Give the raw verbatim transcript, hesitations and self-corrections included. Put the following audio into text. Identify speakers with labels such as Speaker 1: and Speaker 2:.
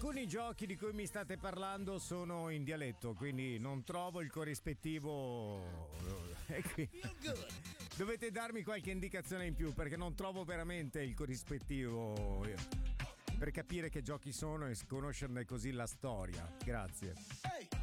Speaker 1: Alcuni giochi di cui mi state parlando sono in dialetto, quindi non trovo il corrispettivo. E qui dovete darmi qualche indicazione in più, perché non trovo veramente il corrispettivo per capire che giochi sono e conoscerne così la storia. Grazie.
Speaker 2: Hey!